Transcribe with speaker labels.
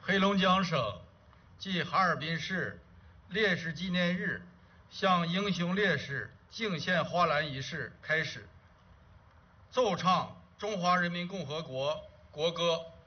Speaker 1: 黑龙江省暨哈尔滨市烈士纪念日向英雄烈士敬献花篮仪式开始。奏唱中华人民共和国国歌。